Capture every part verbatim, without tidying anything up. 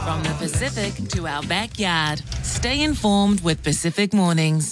From the Pacific to our backyard. Stay informed with Pacific Mornings.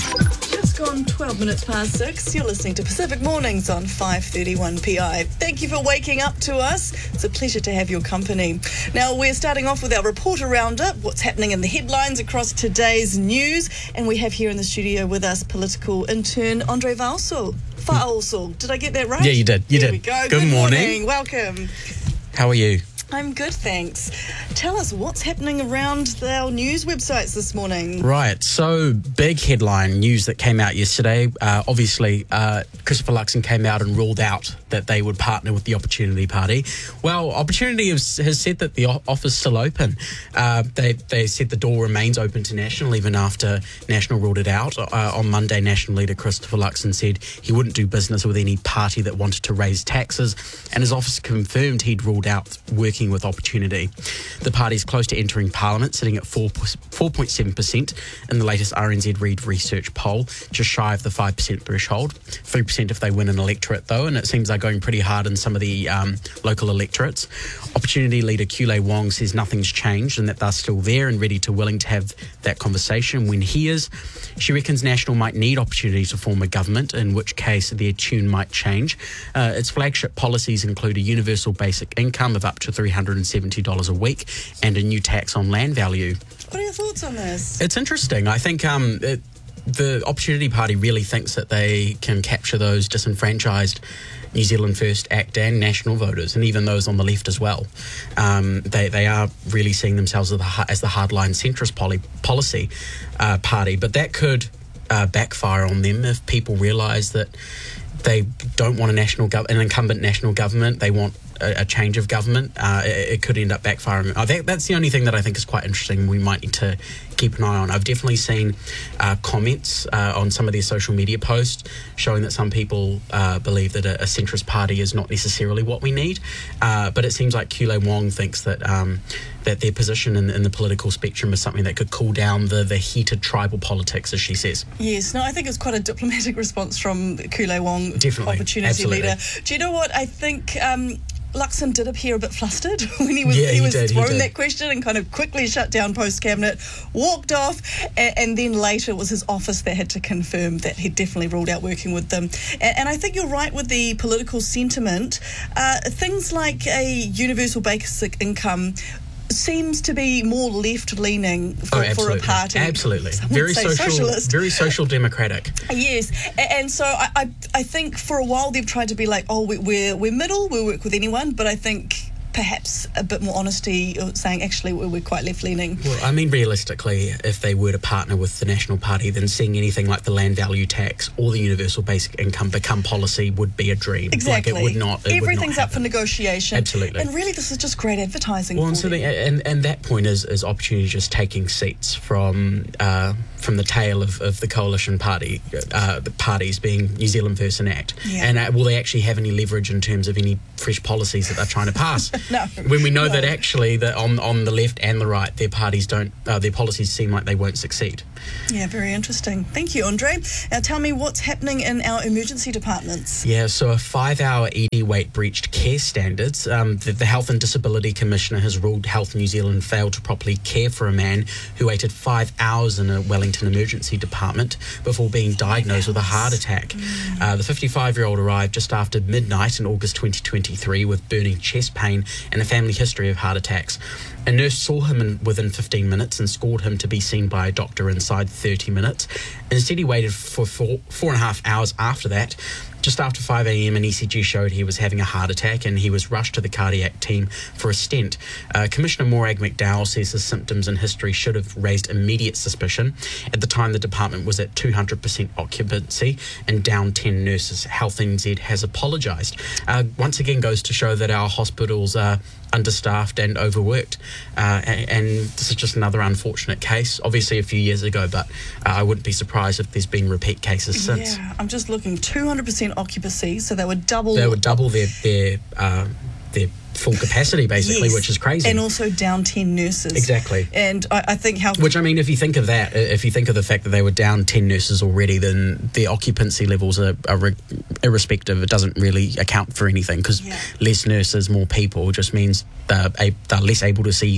Just gone twelve minutes past six. You're listening to Pacific Mornings on five thirty-one P I. Thank you for waking up to us. It's a pleasure to have your company. Now, we're starting off with our reporter roundup, what's happening in the headlines across today's news. And we have here in the studio with us political intern Andre Valsel. Valsel. Did I get that right? Yeah, you did. You there did. we go. Good, Good morning. morning. Welcome. How are you? I'm good, thanks. Tell us what's happening around our news websites this morning. Right, so big headline news that came out yesterday. Uh, obviously, uh, Christopher Luxon came out and ruled out that they would partner with the Opportunity Party. Well, Opportunity has, has said that the offer's still open. Uh, they, they said the door remains open to National even after National ruled it out. Uh, on Monday, National leader Christopher Luxon said he wouldn't do business with any party that wanted to raise taxes, and his office confirmed he'd ruled out working with Opportunity. The party is close to entering Parliament, sitting at four point seven percent in the latest R N Z Reid research poll, just shy of the five percent threshold. three percent if they win an electorate, though, and it seems they're going pretty hard in some of the um, local electorates. Opportunity leader Kulei Wong says nothing's changed and that they're still there and ready to willing to have that conversation when he is. She reckons National might need Opportunity to form a government, in which case their tune might change. Uh, its flagship policies include a universal basic income of up to three hundred seventy dollars a week and a new tax on land value. What are your thoughts on this? It's interesting. I think um, it, the Opportunity Party really thinks that they can capture those disenfranchised New Zealand First Act and National voters, and even those on the left as well. Um, they they are really seeing themselves as the, as the hardline centrist poly, policy uh, party, but that could uh, backfire on them if people realise that they don't want a national gov- an incumbent national government. They want a, a change of government. Uh, it, it could end up backfiring. I think that's the only thing that I think is quite interesting. We might need to keep an eye on. I've definitely seen uh, comments uh, on some of their social media posts showing that some people uh, believe that a, a centrist party is not necessarily what we need. Uh, but it seems like Kulei Wong thinks that um, that their position in, in the political spectrum is something that could cool down the, the heated tribal politics, as she says. Yes, no, I think it's quite a diplomatic response from Kulei Wong, Definitely. Opportunity Absolutely. leader. Do you know what? I think um, Luxon did appear a bit flustered when he was, Yeah, he he was did, he thrown did. that question and kind of quickly shut down post-cabinet, walked off, and, and then later it was his office that had to confirm that he definitely ruled out working with them. And, and I think you're right with the political sentiment. Uh, things like a universal basic income seems to be more left-leaning for, Oh, for a absolutely. party. Absolutely. Some would Very say social, socialist. very social democratic. Yes, a- and so I, I, I think for a while they've tried to be like, oh, we- we're we're middle, we'll work with anyone, but I think perhaps a bit more honesty, saying actually we're, we're quite left-leaning. Well, I mean, realistically, if they were to partner with the National Party, then seeing anything like the land value tax or the universal basic income become policy would be a dream. Exactly. Like, it would not. It Everything's would not up for negotiation. Absolutely. And really, this is just great advertising. Well, for and so them. the, and and that point is is Opportunity just taking seats from uh, from the tail of, of the coalition party uh, the parties being New Zealand First and Act. Yeah. And uh, will they actually have any leverage in terms of any fresh policies that they're trying to pass? No. When we know No. that actually that on on the left and the right, their parties don't uh, their policies seem like they won't succeed. Yeah, very interesting. Thank you, Andre. Now tell me what's happening in our emergency departments. Yeah, so a five-hour E D wait breached care standards. Um, the, the Health and Disability Commissioner has ruled Health New Zealand failed to properly care for a man who waited five hours in a Wellington emergency department before being diagnosed with a heart attack. Mm. Uh, the fifty-five-year-old arrived just after midnight in August twenty twenty-three with burning chest pain and a family history of heart attacks. A nurse saw him in, within fifteen minutes and scored him to be seen by a doctor inside thirty minutes. Instead, he waited for four, four and a half hours after that. Just after five a.m, an E C G showed he was having a heart attack and he was rushed to the cardiac team for a stent. Uh, Commissioner Morag McDowell says his symptoms and history should have raised immediate suspicion. At the time, the department was at two hundred percent occupancy and down ten nurses. Health N Z has apologised. Uh, once again goes to show that our hospitals are understaffed and overworked. Uh, and, and this is just another unfortunate case, obviously a few years ago, but uh, I wouldn't be surprised if there's been repeat cases since. Yeah, I'm just looking, two hundred percent occupancy, so they would double... They would double their their, uh, their full capacity, basically, Yes, which is crazy. And also down ten nurses. Exactly. And I, I think how... Which, I mean, if you think of that, if you think of the fact that they were down ten nurses already, then the occupancy levels are, are re- irrespective. It doesn't really account for anything because Yeah. less nurses, more people just means they're, a- they're less able to see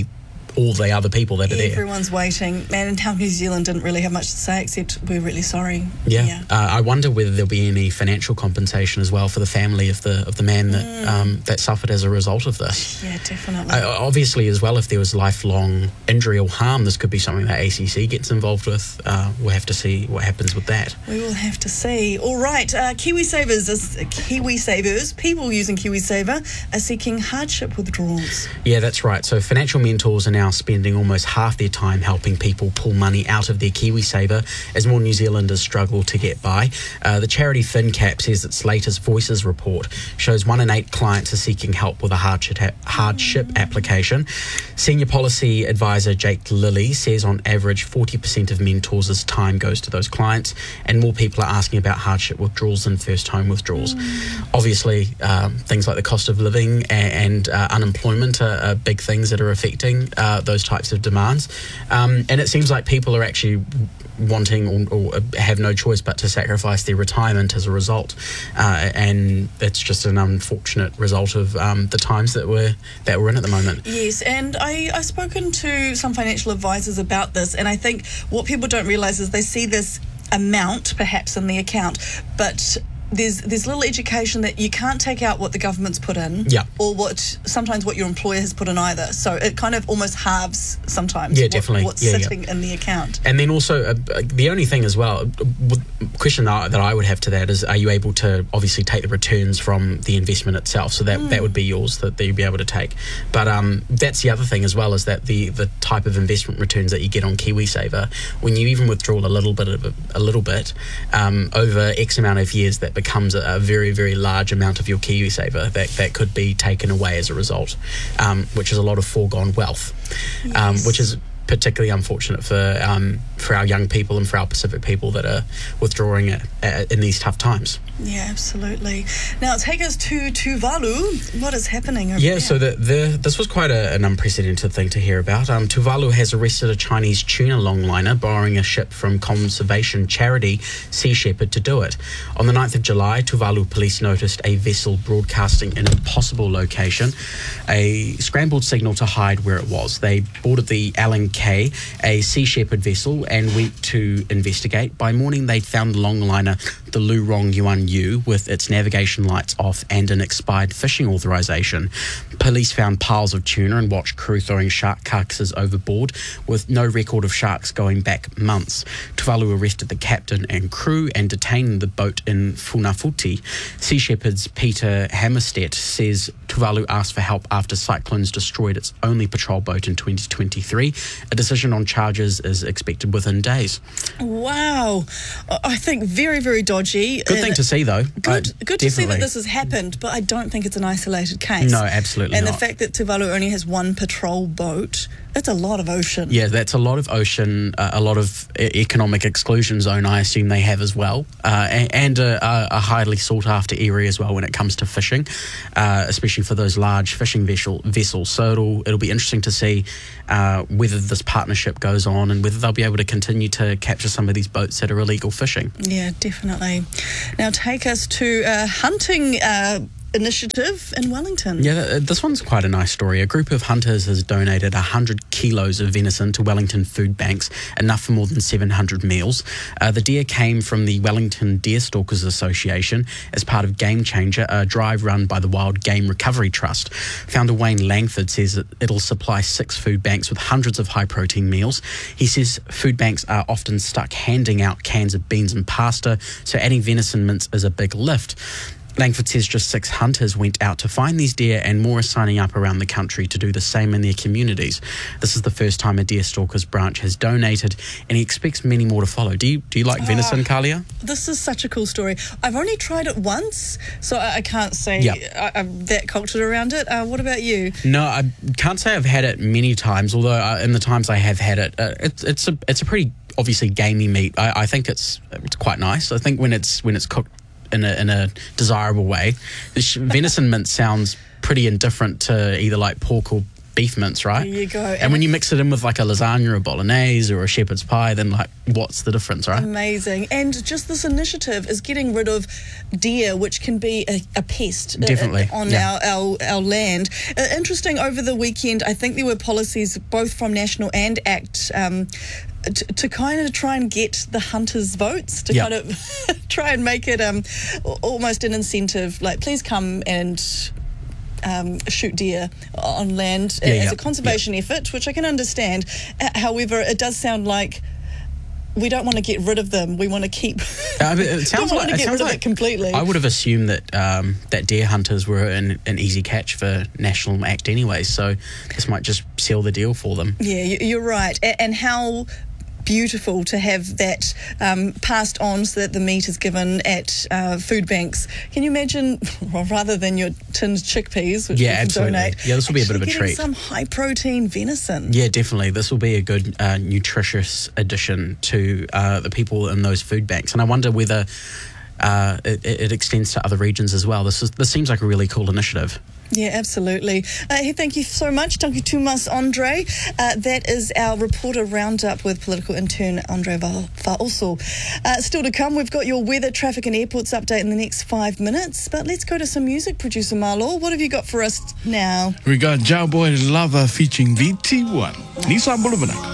all the other people that are there. Everyone's waiting. And Health New Zealand didn't really have much to say except we're really sorry. Yeah. yeah. Uh, I wonder whether there'll be any financial compensation as well for the family of the of the man that Mm. um, that suffered as a result of this. Yeah, definitely. Uh, obviously, as well, if there was lifelong injury or harm, this could be something that A C C gets involved with. Uh, we'll have to see what happens with that. We will have to see. All right, uh, KiwiSavers, is, uh, KiwiSavers, people using KiwiSaver are seeking hardship withdrawals. Yeah, that's right. So financial mentors are now spending almost half their time helping people pull money out of their KiwiSaver as more New Zealanders struggle to get by. Uh, the charity FinCap says its latest Voices report shows one in eight clients are seeking help with a hardship, hardship mm. application. Senior policy advisor Jake Lilly says on average forty percent of mentors' time goes to those clients, and more people are asking about hardship withdrawals than first home withdrawals. Mm. Obviously, um, things like the cost of living and, and uh, unemployment are, are big things that are affecting uh, those types of demands. Um, and it seems like people are actually wanting or, or have no choice but to sacrifice their retirement as a result, uh, and it's just an unfortunate result of um, the times that we're that we're in at the moment. Yes, and I, I've spoken to some financial advisors about this, and I think what people don't realise is they see this amount perhaps in the account, but There's there's little education that you can't take out what the government's put in, yeah. or what sometimes what your employer has put in either. So it kind of almost halves sometimes. Yeah, what, definitely. What's yeah, sitting yeah. in the account. And then also uh, the only thing as well, uh, question that, that I would have to that is, are you able to obviously take the returns from the investment itself? So that mm. that would be yours that, that you'd be able to take. But um, that's the other thing as well, is that the the type of investment returns that you get on KiwiSaver, when you even withdraw a little bit of a, a little bit um, over X amount of years, that becomes a, a very very large amount of your KiwiSaver that, that could be taken away as a result, um, which is a lot of foregone wealth, yes. um, which is particularly unfortunate for um, for our young people and for our Pacific people that are withdrawing it uh, in these tough times. Yeah, absolutely. Now take us to Tuvalu. What is happening over yeah, there? so the, the, this was quite a, an unprecedented thing to hear about. Um, Tuvalu has arrested a Chinese tuna longliner borrowing a ship from conservation charity Sea Shepherd to do it. On the ninth of July, Tuvalu police noticed a vessel broadcasting an impossible location, a scrambled signal to hide where it was. They boarded the Alan Kay, a Sea Shepherd vessel, and went to investigate. By morning, they'd found the longliner, the Lurong Yuan Yu, with its navigation lights off and an expired fishing authorization. Police found piles of tuna and watched crew throwing shark carcasses overboard, with no record of sharks going back months. Tuvalu arrested the captain and crew and detained the boat in Funafuti. Sea Shepherd's Peter Hammerstedt says Tuvalu asked for help after cyclones destroyed its only patrol boat in twenty twenty-three. A decision on charges is expected within days. Wow. I think very, very dodgy. Good thing to see, though. Good, uh, good to see definitely. that this has happened, but I don't think it's an isolated case. No, absolutely and not. And the fact that Tuvalu only has one patrol boat, that's a lot of ocean. Yeah, that's a lot of ocean, uh, a lot of e- economic exclusion zone, I assume they have as well, uh, and, and a, a highly sought-after area as well when it comes to fishing, uh, especially for those large fishing vessel, vessels. So it'll it'll be interesting to see uh, whether this partnership goes on and whether they'll be able to continue to capture some of these boats that are illegal fishing. Yeah, definitely. Now take us to uh, hunting uh, initiative in Wellington. Yeah, this one's quite a nice story. A group of hunters has donated one hundred kilos of venison to Wellington food banks, enough for more than seven hundred meals. Uh, the deer came from the Wellington Deer Stalkers Association as part of Game Changer, a drive run by the Wild Game Recovery Trust. Founder Wayne Langford says that it'll supply six food banks with hundreds of high-protein meals. He says food banks are often stuck handing out cans of beans and pasta, so adding venison mince is a big lift. Langford says just six hunters went out to find these deer, and more are signing up around the country to do the same in their communities. This is the first time a Deer Stalkers branch has donated, and he expects many more to follow. Do you do you like venison, uh, Kalia? This is such a cool story. I've only tried it once, so I, I can't say yep. I, I'm that cultured around it. Uh, what about you? No, I can't say I've had it many times, although uh, in the times I have had it, uh, it's it's a it's a pretty obviously gamey meat. I, I think it's it's quite nice. I think when it's when it's cooked in a in a desirable way. The sh- venison mince sounds pretty indifferent to either like pork or beef mince, right? There you go. And, And when you mix it in with like a lasagna or a bolagnese or a shepherd's pie, then like, what's the difference, right? Amazing. And just this initiative is getting rid of deer, which can be a, a pest uh, Definitely, on yeah. our, our, our land. Uh, interesting, over the weekend, I think there were policies both from National and ACT um, to, to kind of try and get the hunters' votes, to Yeah. kind of try and make it um, almost an incentive, like, please come and Um, shoot deer on land Yeah, as yeah, a conservation effort, which I can understand. Uh, However, it does sound like we don't want to get rid of them. We want to keep. I mean, it sounds don't like want to it get sounds rid of like it completely. I would have assumed that um, that deer hunters were an, an easy catch for National Act anyway, so this might just seal the deal for them. Yeah, you- you're right. A- And how beautiful to have that um, passed on so that the meat is given at uh, food banks. Can you imagine, well, rather than your tinned chickpeas, which Yeah, you can absolutely. donate, Yeah, this will be a bit of a actually getting treat. some high protein venison. Yeah, definitely. This will be a good, uh, nutritious addition to uh, the people in those food banks. And I wonder whether uh, it, it extends to other regions as well. This is this seems like a really cool initiative. Yeah, absolutely. Uh, hey, thank you so much. Thank you too much, Andre. Uh, that is our reporter roundup with political intern Andre Vaoso. Uh, still to come, we've got your weather, traffic and airports update in the next five minutes. But let's go to some music, producer Marlo. What have you got for us now? We got Cowboy Lover featuring V T one. Nissan Boulevard.